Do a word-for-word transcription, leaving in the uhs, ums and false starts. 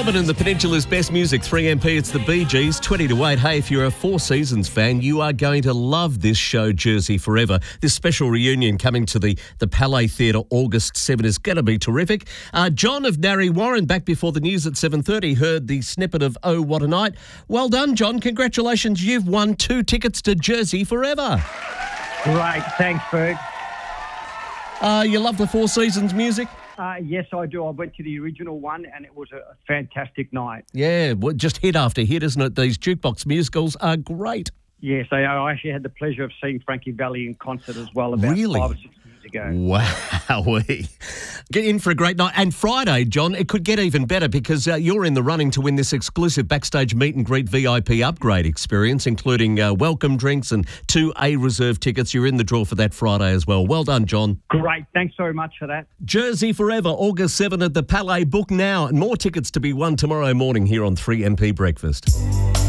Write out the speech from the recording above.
Melbourne and the Peninsula's best music, three M P, it's the Bee Gees, twenty to eight. Hey, if you're a Four Seasons fan, you are going to love this show, Jersey Forever. This special reunion coming to the, the Palais Theatre August seventh is going to be terrific. Uh, John of Narre Warren, back before the news at seven thirty, heard the snippet of Oh, What a Night. Well done, John. Congratulations. You've won two tickets to Jersey Forever. Great. Thanks, Ferg. Uh, you love the Four Seasons music? Uh, yes, I do. I went to the original one and it was a fantastic night. Yeah, well, just hit after hit, isn't it? These jukebox musicals are great. Yes, I, I actually had the pleasure of seeing Frankie Valli in concert as well about Really? five or six years ago. Wow. Get in for a great night. And Friday, John, it could get even better because uh, you're in the running to win this exclusive backstage meet and greet V I P upgrade experience, including uh, welcome drinks and two A reserve tickets. You're in the draw for that Friday as well. Well done, John. Great. Thanks very much for that. Jersey Forever, August seventh at the Palais. Book now. And more tickets to be won tomorrow morning here on three M P Breakfast.